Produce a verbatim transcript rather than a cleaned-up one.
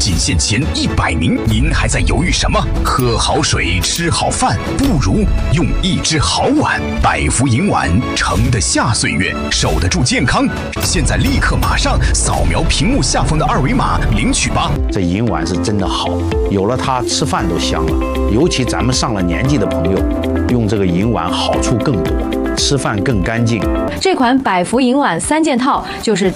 仅限前一百名，您还在犹豫什么？喝好水，吃好饭，不如用一只好碗。百福银碗，盛得下岁月，守得住健康。现在立刻马上扫描屏幕下方的二维码领取吧。 这银碗是真的好，有了它吃饭都香了。尤其咱们上了年纪的朋友，用这个银碗好处更多，吃饭更干净。 这款百福银碗三件套就是